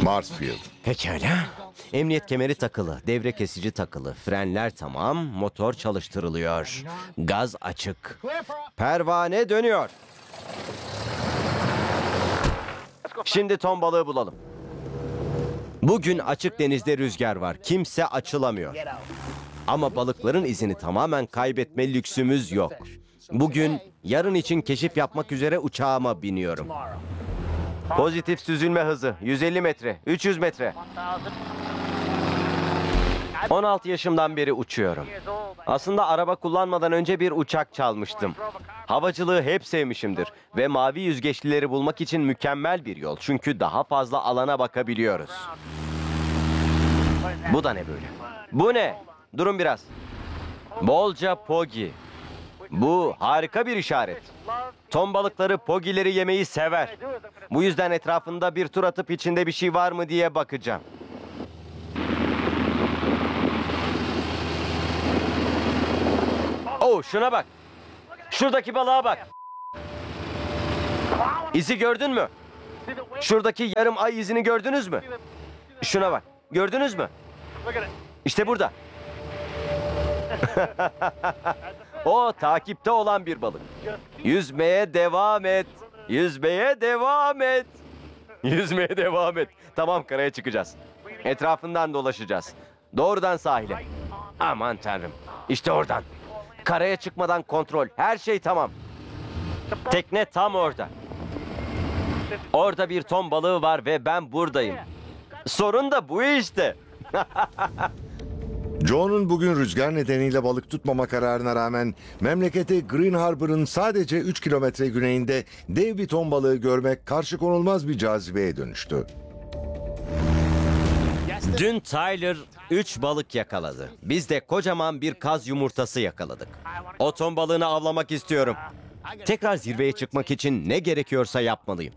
Marsfield. Pekala. Emniyet kemeri takılı, devre kesici takılı, frenler tamam, motor çalıştırılıyor. Gaz açık. Pervane dönüyor. Şimdi ton balığı bulalım. Bugün açık denizde rüzgar var. Kimse açılamıyor. Ama balıkların izini tamamen kaybetme lüksümüz yok. Bugün yarın için keşif yapmak üzere uçağıma biniyorum. Pozitif süzülme hızı 150 metre, 300 metre. 16 yaşımdan beri uçuyorum. Aslında araba kullanmadan önce bir uçak çalmıştım. Havacılığı hep sevmişimdir ve mavi yüzgeçlileri bulmak için mükemmel bir yol. Çünkü daha fazla alana bakabiliyoruz. Bu da ne böyle? Bu ne? Durun biraz. Bolca pogi. Bu harika bir işaret. Ton balıkları pogileri yemeyi sever. Bu yüzden etrafında bir tur atıp içinde bir şey var mı diye bakacağım. Oh, şuna bak. Şuradaki balığa bak. İzi gördün mü? Şuradaki yarım ay izini gördünüz mü? Şuna bak. Gördünüz mü? İşte burada. O takipte olan bir balık. Yüzmeye devam et. Yüzmeye devam et. Yüzmeye devam et. Tamam, karaya çıkacağız. Etrafından dolaşacağız. Doğrudan sahile. Aman tanrım. İşte oradan. Karaya çıkmadan kontrol. Her şey tamam. Tekne tam orada. Orada bir ton balığı var ve ben buradayım. Sorun da bu işte. Joe'nun bugün rüzgar nedeniyle balık tutmama kararına rağmen memleketi Green Harbor'ın sadece 3 kilometre güneyinde dev bir ton balığı görmek karşıkonulmaz bir cazibeye dönüştü. Dün Tyler 3 balık yakaladı. Biz de kocaman bir kaz yumurtası yakaladık. O ton balığını avlamak istiyorum. Tekrar zirveye çıkmak için ne gerekiyorsa yapmalıyım.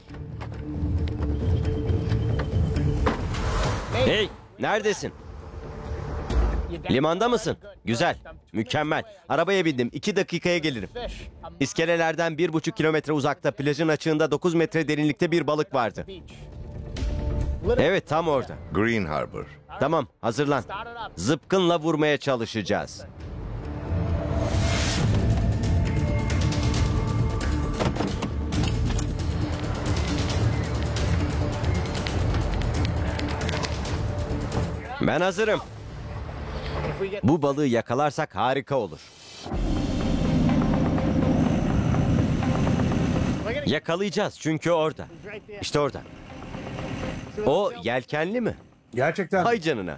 Hey, neredesin? Limanda mısın? Güzel, mükemmel. Arabaya bindim. 2 dakikaya gelirim. İskelelerden 1,5 kilometre uzakta plajın açığında 9 metre derinlikte bir balık vardı. Evet, tam orada. Green Harbor. Tamam, hazırlan. Zıpkınla vurmaya çalışacağız. Ben hazırım. Bu balığı yakalarsak harika olur. Yakalayacağız çünkü orada. İşte orada. O yelkenli mi? Gerçekten. Hay canına.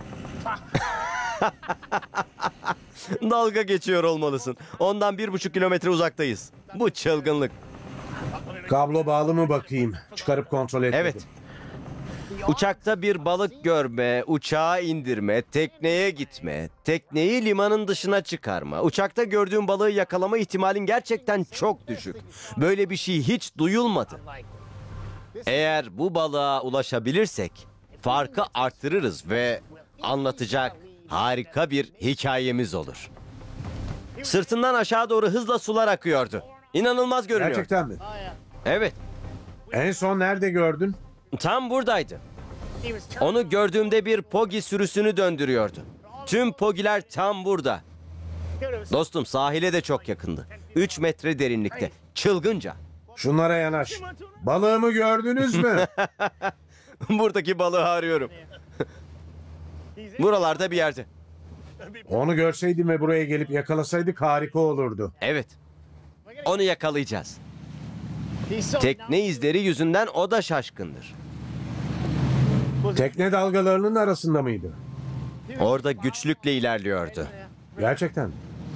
Dalga geçiyor olmalısın. Ondan 1,5 kilometre uzaktayız. Bu çılgınlık. Kablo bağlı mı bakayım? Çıkarıp kontrol etmedim. Evet. Uçakta bir balık görme, uçağa indirme, tekneye gitme, tekneyi limanın dışına çıkarma. Uçakta gördüğün balığı yakalama ihtimalin gerçekten çok düşük. Böyle bir şey hiç duyulmadı. Eğer bu balığa ulaşabilirsek farkı artırırız ve anlatacak harika bir hikayemiz olur. Sırtından aşağı doğru hızla sular akıyordu. İnanılmaz görünüyor. Gerçekten mi? Evet, En son nerede gördün? tam buradaydı. Onu gördüğümde bir pogi sürüsünü döndürüyordu. Tüm pogiler tam burada. Dostum, sahile de çok yakındı. 3 metre derinlikte. Çılgınca. Şunlara yanaş. Balığımı gördünüz mü? Buradaki balığı arıyorum. Buralarda bir yerde. Onu görseydim ve buraya gelip yakalasaydık harika olurdu. Evet. Onu yakalayacağız. Tekne izleri yüzünden o da şaşkındır. Tekne dalgalarının arasında mıydı? Orada güçlükle ilerliyordu. Gerçekten.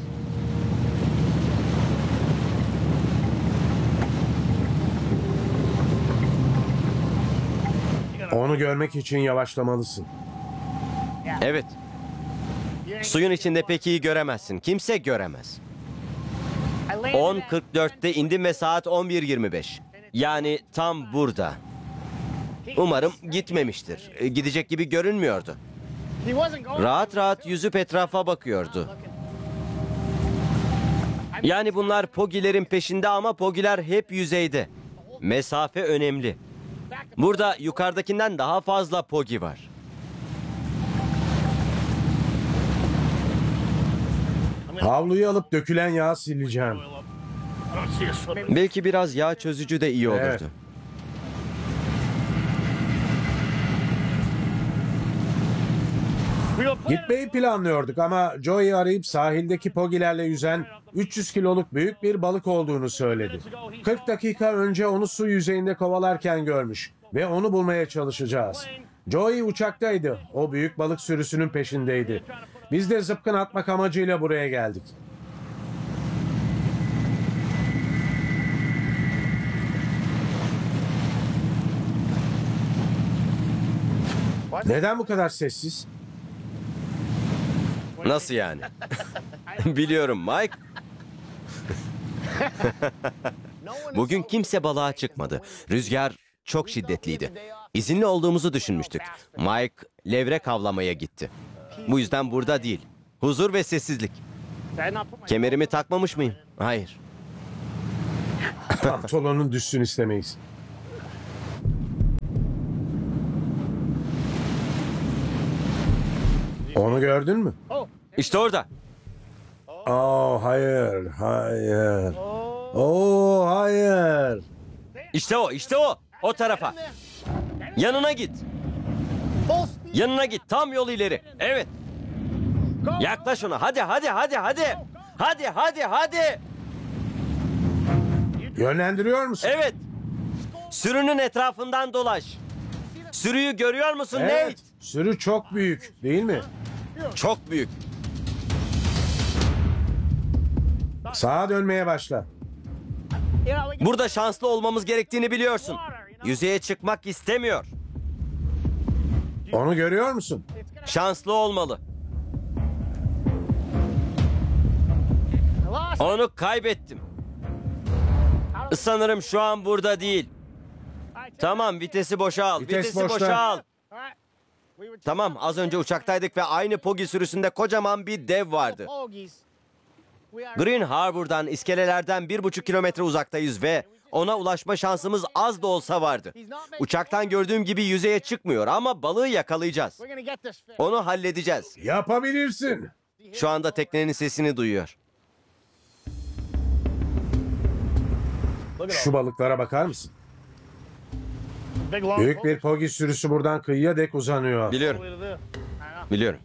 Onu görmek için yavaşlamalısın. Evet. Suyun içinde pek iyi göremezsin. Kimse göremez. 10.44'te indim ve saat 11.25. Yani tam burada. Umarım gitmemiştir. Gidecek gibi görünmüyordu. Rahat rahat yüzüp etrafa bakıyordu. Yani bunlar pogilerin peşinde ama pogiler hep yüzeyde. Mesafe önemli. Burada yukarıdakinden daha fazla pogi var. Havluyu alıp dökülen yağı sileceğim. Belki biraz yağ çözücü de iyi olurdu. Evet. Gitmeyi planlıyorduk ama Joey'i arayıp sahildeki pogilerle yüzen 300 kiloluk büyük bir balık olduğunu söyledi. 40 dakika önce onu su yüzeyinde kovalarken görmüş ve onu bulmaya çalışacağız. Joey uçaktaydı. O büyük balık sürüsünün peşindeydi. Biz de zıpkın atmak amacıyla buraya geldik. Neden bu kadar sessiz? Nasıl yani? Biliyorum Mike. Bugün kimse balığa çıkmadı. Rüzgar çok şiddetliydi. İzinli olduğumuzu düşünmüştük. Mike levrek avlamaya gitti. Bu yüzden burada değil. Huzur ve sessizlik. Kemerimi takmamış mıyım? Hayır. Pantolonun düşsün istemeyiz. Onu gördün mü? İşte orada. Oh hayır, hayır. Oh hayır. İşte o, işte o. O tarafa. Yanına git. Yanına git. Tam yol ileri. Evet. Yaklaş ona. Hadi, hadi, hadi, hadi. Hadi, hadi, hadi. Yönlendiriyor musun? Evet. Sürünün etrafından dolaş. Sürüyü görüyor musun Evet. Nate? Sürü çok büyük, değil mi? Çok büyük. Sağa dönmeye başla. Burada şanslı olmamız gerektiğini biliyorsun. Yüzeye çıkmak istemiyor. Onu görüyor musun? Şanslı olmalı. Onu kaybettim. Sanırım şu an burada değil. Tamam, vitesi boşal. Vites Vitesi boşta. boşal. Tamam, az önce uçaktaydık ve aynı pogi sürüsünde kocaman bir dev vardı. Green Harbor'dan, iskelelerden 1,5 kilometre uzaktayız ve ona ulaşma şansımız az da olsa vardı. Uçaktan gördüğüm gibi yüzeye çıkmıyor ama balığı yakalayacağız. Onu halledeceğiz. Yapabilirsin. Şu anda teknenin sesini duyuyor. Şu balıklara bakar mısın? Büyük bir pogi sürüsü buradan kıyıya dek uzanıyor. Biliyorum, biliyorum.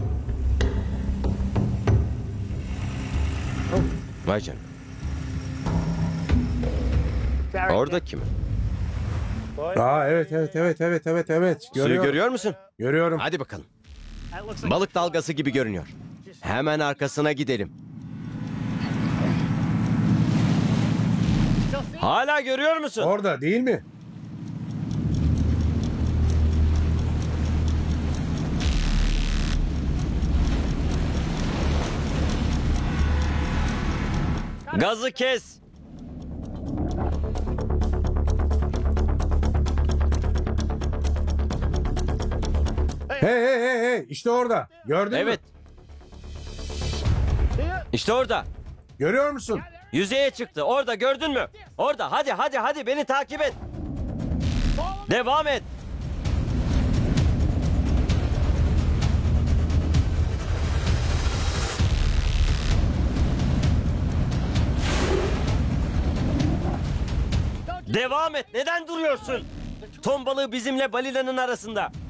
Vay canına. Orada kim? Aa evet evet evet evet evet evet. Suyu Görüyorum. görüyor musun? Görüyorum. Hadi bakalım. Balık dalgası gibi görünüyor. Hemen arkasına gidelim. Hala görüyor musun? Orada değil mi? Gazı kes. Hey hey hey hey işte orada. Gördün Evet. mü? İşte orada. Görüyor musun? Yüzeye çıktı. Orada, gördün mü? Orada. Hadi, hadi, hadi, beni takip et. Devam et. Devam et. Neden duruyorsun? Ton balığı bizimle balinanın arasında.